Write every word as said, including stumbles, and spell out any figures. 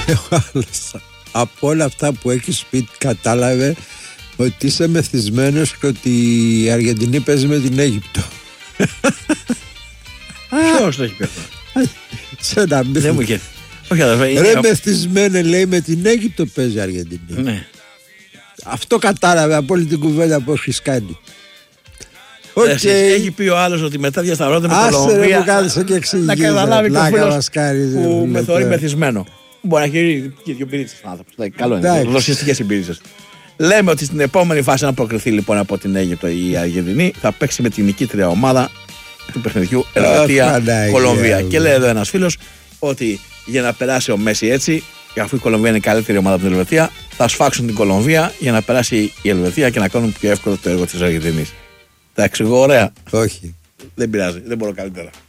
ο άλλος από όλα αυτά που έχεις πει κατάλαβε ότι είσαι μεθυσμένος και ότι η Αργεντινή παίζει με την Αίγυπτο. Ποιος το έχει πει αυτό? Σε ένα μύθο. Δεν μου είχε. Όχι, αδερφέ. Ρε μεθυσμένε, λέει, με την Αίγυπτο παίζει η Αργεντινή. Ναι. Αυτό κατάλαβε από όλη την κουβέντα που έχεις κάνει. Okay. Έχει πει ο άλλος ότι μετά διασταυρώται με την Κολομβία. Να καταλάβει και ο φίλος που με θεωρεί μεθυσμένο. Μπορεί να έχει και δύο πυρίτσες ο άνθρωπος. Καλό είναι. Δοσιστικές συμπυρίτσες. Λέμε ότι στην επόμενη φάση, να προκριθεί λοιπόν από την Αίγυπτο η Αργεντινή, θα παίξει με την νικήτρια ομάδα του παιχνιδιού Ελβετία-Κολομβία. Και λέει εδώ ένας φίλος ότι για να περάσει ο Μέση έτσι, και αφού η Κολομβία είναι η καλύτερη ομάδα από την Ελβετία, θα σφάξουν την Κολομβία για να περάσει η Ελβετία και να κάνουν πιο εύκολο το έργο της Αργεντινής. Τα εξηγώ ωραία? Όχι. Δεν πειράζει, δεν μπορώ καλύτερα.